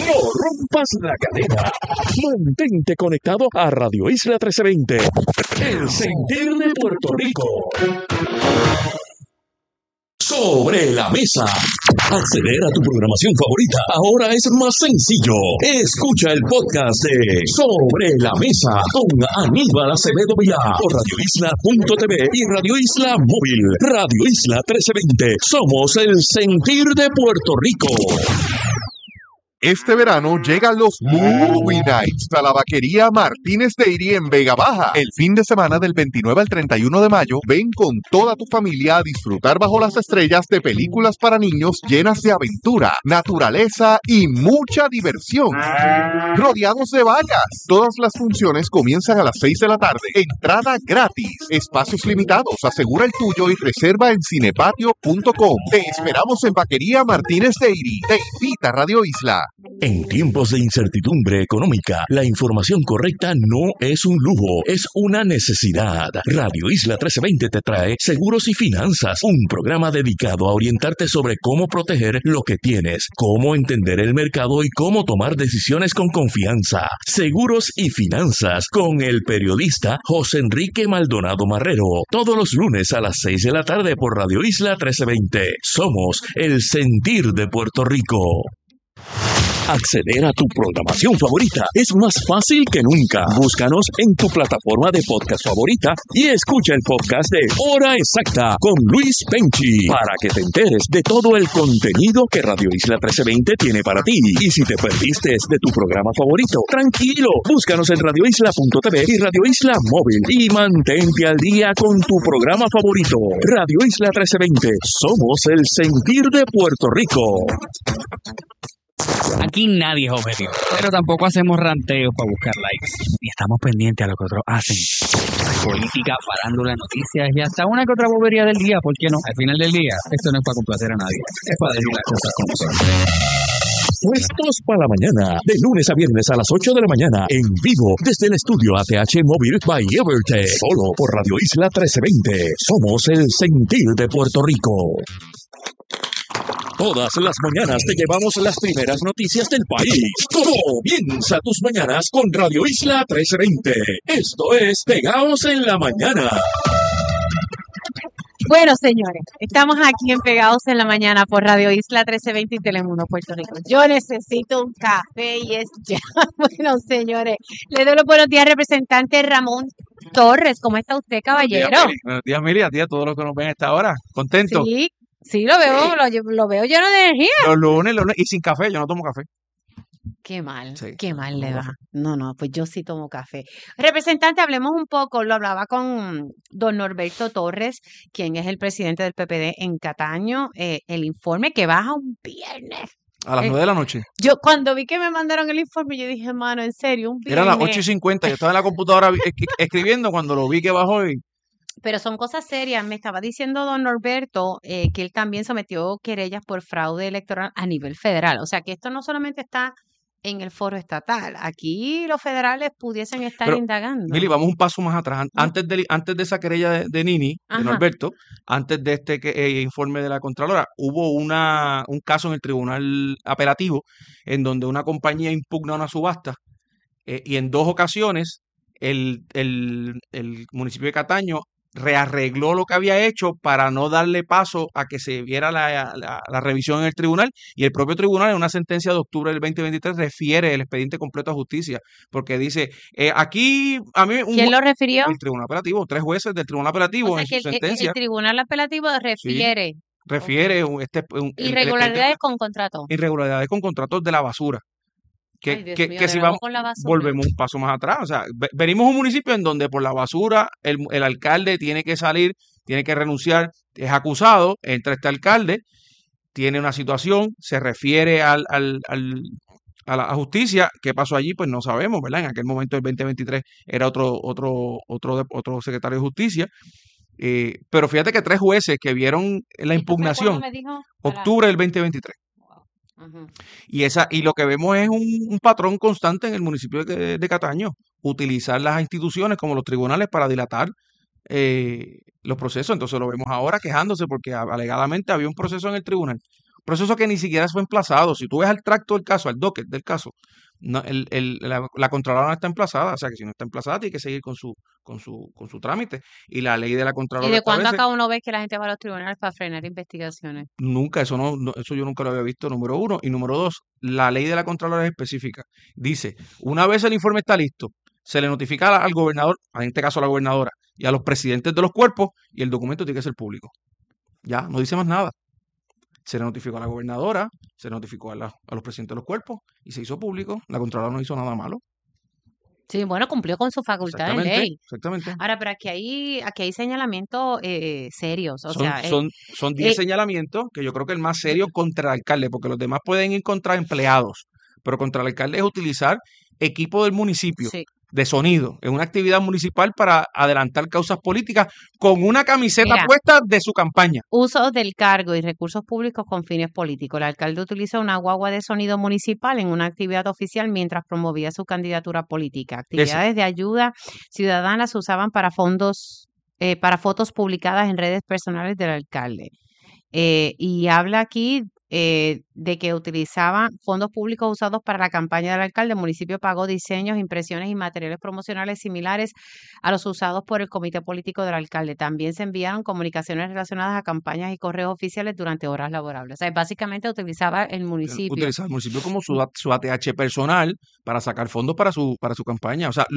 No rompas la cadena. Mantente conectado a Radio Isla 1320. El sentir de Puerto Rico. Sobre la mesa. Acceder a tu programación favorita ahora es más sencillo. Escucha el podcast de Sobre la Mesa con Aníbal Acevedo Vilá por radioisla.tv y Radio Isla Móvil. Radio Isla 1320. Somos el sentir de Puerto Rico. Este verano llegan los Movie Nights a la vaquería Martínez Dairy en Vega Baja. El fin de semana del 29 al 31 de mayo, ven con toda tu familia a disfrutar bajo las estrellas de películas para niños llenas de aventura, naturaleza y mucha diversión. Rodeados de vallas. Todas las funciones comienzan a las 6 de la tarde. Entrada gratis. Espacios limitados. Asegura el tuyo y reserva en cinepatio.com. Te esperamos en vaquería Martínez Dairy. Te invita Radio Isla. En tiempos de incertidumbre económica, la información correcta no es un lujo, es una necesidad. Radio Isla 1320 te trae Seguros y Finanzas, un programa dedicado a orientarte sobre cómo proteger lo que tienes, cómo entender el mercado y cómo tomar decisiones con confianza. Seguros y Finanzas con el periodista José Enrique Maldonado Marrero, todos los lunes a las 6 de la tarde por Radio Isla 1320. Somos el sentir de Puerto Rico. Acceder a tu programación favorita es más fácil que nunca. Búscanos en tu plataforma de podcast favorita y escucha el podcast de Hora Exacta con Luis Penchi para que te enteres de todo el contenido que Radio Isla 1320 tiene para ti. Y si te perdiste de tu programa favorito, tranquilo, búscanos en radioisla.tv y Radio Isla Móvil y mantente al día con tu programa favorito. Radio Isla 1320, somos el sentir de Puerto Rico. Aquí nadie es objetivo, pero tampoco hacemos ranteos para buscar likes, ni estamos pendientes a lo que otros hacen. Política, farándula, noticias y hasta una que otra bobería del día, ¿por qué no? Al final del día, esto no es para complacer a nadie, es para decir las cosas como son. Puestos para la mañana, de lunes a viernes a las 8 de la mañana, en vivo, desde el estudio ATH Móvil by Evertech, solo por Radio Isla 1320. Somos el sentir de Puerto Rico. Todas las mañanas te llevamos las primeras noticias del país. Comienza tus mañanas con Radio Isla 1320. Esto es Pegados en la Mañana. Bueno, señores, estamos aquí en Pegados en la Mañana por Radio Isla 1320 y Telemundo Puerto Rico. Yo necesito un café y es ya. Bueno, señores, le doy los buenos días al representante Ramón Torres. ¿Cómo está usted, caballero? Buenos días, Mili, a ti, a todos los que nos ven a esta hora. ¿Contento? Sí, lo veo lleno de energía. Los lunes, y sin café, yo no tomo café. Qué mal, Sí, qué mal le no va. café. No, pues yo sí tomo café. Representante, hablemos un poco, lo hablaba con don Norberto Torres, quien es el presidente del PPD en Cataño, el informe que baja un viernes. A las 9 de la noche. Yo cuando vi que me mandaron el informe, yo dije, mano, en serio, un Eran las viernes. 8:50, yo estaba en la computadora escribiendo cuando lo vi que bajó y... Pero son cosas serias. Me estaba diciendo don Norberto que él también sometió querellas por fraude electoral a nivel federal. O sea que esto no solamente está en el foro estatal. Aquí los federales pudiesen estar Pero, indagando. Mili, vamos un paso más atrás. Antes de esa querella de Nini, de Ajá. Norberto, antes de este informe de la Contralora, hubo un caso en el Tribunal Apelativo en donde una compañía impugna una subasta y en 2 ocasiones el municipio de Cataño rearregló lo que había hecho para no darle paso a que se viera la revisión en el tribunal, y el propio tribunal en una sentencia de octubre del 2023 refiere el expediente completo a justicia, porque dice, aquí a mí... ¿Quién lo refirió? El tribunal apelativo, 3 jueces del tribunal apelativo O sea en que su el sentencia tribunal apelativo refiere refiere irregularidades con contrato. irregularidades con contratos de la basura. Ay, Dios mío, Que de si nuevo vamos, con la basura. volvemos un paso más atrás. O sea, venimos a un municipio en donde por la basura el alcalde tiene que salir, tiene que renunciar, es acusado, entra este alcalde, tiene una situación, se refiere a la justicia. ¿Qué pasó allí? Pues no sabemos, ¿verdad? En aquel momento, el 2023, era otro secretario de justicia. Pero fíjate que 3 jueces que vieron la ¿Esto fue impugnación, cuándo me dijo? octubre del 2023. Ujú. Y lo que vemos es un patrón constante en el municipio de Cataño, utilizar las instituciones como los tribunales para dilatar los procesos. Entonces lo vemos ahora quejándose porque alegadamente había un proceso en el tribunal. proceso que ni siquiera fue emplazado. Si tú ves al tracto del caso, al docket del caso, no, la Contralora no está emplazada, o sea que si no está emplazada tiene que seguir con su trámite. Y la ley de la ¿Y Contralora de cuándo establece, acá uno ve que la gente va a los tribunales para frenar investigaciones? nunca, eso yo nunca lo había visto, número uno. Y número dos, la ley de la Contralora es específica. Dice, una vez el informe está listo, se le notifica al gobernador, en este caso a la gobernadora, y a los presidentes de los cuerpos, y el documento tiene que ser público. Ya, no dice más nada. Se le notificó a la gobernadora, se le notificó a los presidentes de los cuerpos y se hizo público. La Contralora no hizo nada malo. Sí, bueno, cumplió con su facultad de ley. Exactamente. Ahora, pero aquí hay señalamientos serios, o sea, Son 10 señalamientos que yo creo que el más serio contra el alcalde, porque los demás pueden ir contra empleados, pero contra el alcalde es utilizar equipo del municipio sí. de sonido en una actividad municipal para adelantar causas políticas con una camiseta Mira. puesta de su campaña. Uso del cargo y recursos públicos con fines políticos. El alcalde utilizó una guagua de sonido municipal en una actividad oficial mientras promovía su candidatura política. Actividades de ayuda ciudadana se usaban para fotos publicadas en redes personales del alcalde. Y habla aquí de que utilizaba fondos públicos usados para la campaña del alcalde. El municipio pagó diseños, impresiones y materiales promocionales similares a los usados por el comité político del alcalde. También se enviaron comunicaciones relacionadas a campañas y correos oficiales durante horas laborables. O sea, básicamente utilizaba el municipio. Utilizaba el municipio como su ATH personal para sacar fondos para su campaña. O sea,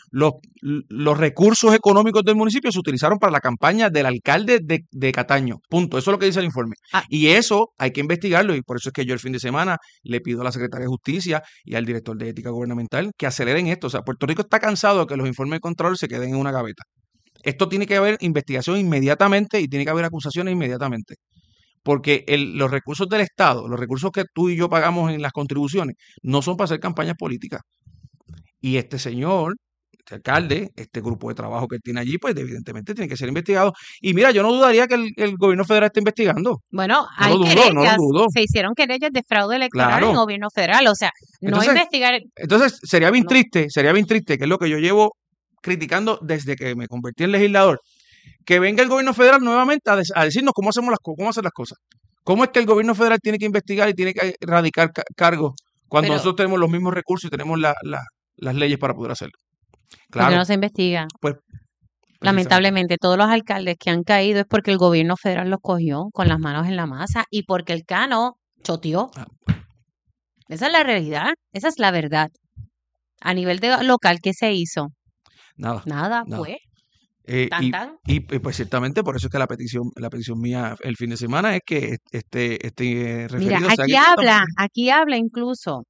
los recursos económicos del municipio se utilizaron para la campaña del alcalde de Cataño. Punto. Eso es lo que dice el informe. Y eso hay que investigarlo, y por eso es que yo el fin de semana le pido a la Secretaría de Justicia y al director de Ética Gubernamental que aceleren esto. O sea, Puerto Rico está cansado de que los informes de control se queden en una gaveta. Esto tiene que haber investigación inmediatamente y tiene que haber acusaciones inmediatamente. Porque los recursos del Estado, los recursos que tú y yo pagamos en las contribuciones, no son para hacer campañas políticas. Y este señor, este alcalde, este grupo de trabajo que él tiene allí, pues evidentemente tiene que ser investigado. Y mira, yo no dudaría que el gobierno federal esté investigando. Bueno, No lo hay dudo, no lo querellas, dudo. se hicieron querellas de fraude electoral Claro. en el gobierno federal, o sea, no Entonces, investigar. Entonces, sería bien No. triste, que es lo que yo llevo criticando desde que me convertí en legislador, que venga el gobierno federal nuevamente a decirnos cómo hacer las cosas. ¿Cómo es que el gobierno federal tiene que investigar y tiene que erradicar cargos cuando Pero- nosotros tenemos los mismos recursos y tenemos las leyes para poder hacerlo? Porque Claro, no se investiga. pues Lamentablemente, todos los alcaldes que han caído es porque el gobierno federal los cogió con las manos en la masa y porque el Cano choteó. Ah. Esa es la realidad, esa es la verdad. A nivel local, ¿qué se hizo? nada. Nada, Nada. pues. Eh, Tan, y, tan. y, pues ciertamente por eso es que la petición mía el fin de semana es que este Mira, referido sea aquí habla incluso,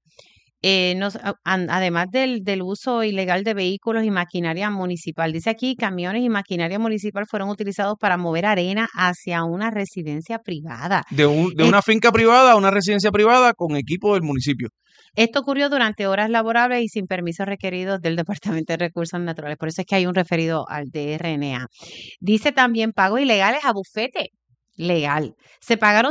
además del uso ilegal de vehículos y maquinaria municipal. Dice aquí, camiones y maquinaria municipal fueron utilizados para mover arena hacia una residencia privada. de una finca privada a una residencia privada con equipo del municipio. Esto ocurrió durante horas laborables y sin permisos requeridos del Departamento de Recursos Naturales. Por eso es que hay un referido al DRNA. Dice también pagos ilegales a bufete. Legal. Se pagaron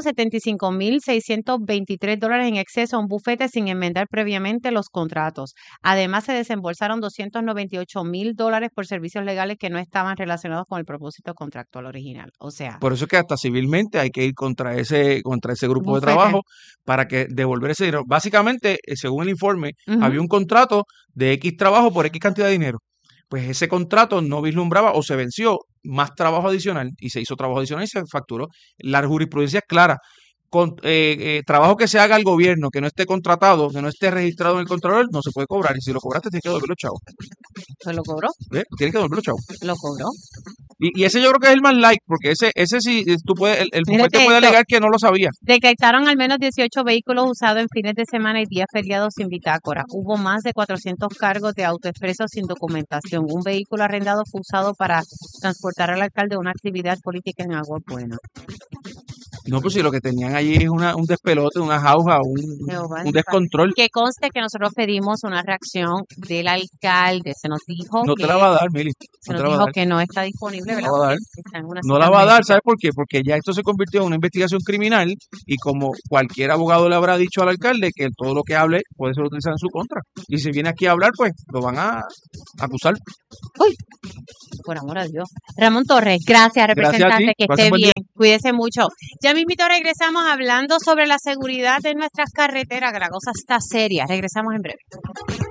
$75,623 en exceso a un bufete sin enmendar previamente los contratos. Además, se desembolsaron $298,000 por servicios legales que no estaban relacionados con el propósito contractual original. O sea, Por eso es que hasta civilmente hay que ir contra ese grupo de Bufete. trabajo para que devolver ese dinero. Básicamente, según el informe, Ujú. había un contrato de X trabajo por X cantidad de dinero. Pues ese contrato no vislumbraba o se venció más trabajo adicional y se hizo trabajo adicional y se facturó. La jurisprudencia es clara. Trabajo que se haga al gobierno, que no esté contratado, que no esté registrado en el Contralor, no se puede cobrar. Y si lo cobraste, tienes que devolver los chavos. pues lo cobró, ¿Ves? Tienes que devolver los chavos. lo cobró. Y ese yo creo que es el más light, porque ese sí, tú puedes, el Mírate bufete puede esto. alegar que no lo sabía. Detectaron al menos 18 vehículos usados en fines de semana y días feriados sin bitácora. Hubo más de 400 cargos de autoexpresos sin documentación. Un vehículo arrendado fue usado para transportar al alcalde a una actividad política en Agua Buena. No, pues si lo que tenían allí es un despelote, una jauja, un descontrol. Que conste que nosotros pedimos una reacción del alcalde. Se nos dijo No que, te la va a dar, Mili. se No nos te la va a dijo dar. que no está disponible, No ¿verdad? la va a dar. Está en una No cita la va a dar, médica. ¿sabes por qué? Porque ya esto se convirtió en una investigación criminal y como cualquier abogado le habrá dicho al alcalde que todo lo que hable puede ser utilizado en su contra. Y si viene aquí a hablar, pues lo van a acusar. Uy, por amor a Dios. Ramón Torres, gracias, Gracias a ti. representante, que Pase esté buen bien. Cuídese mucho. Ya Ya mismito regresamos hablando sobre la seguridad de nuestras carreteras, que la cosa está seria. Regresamos en breve.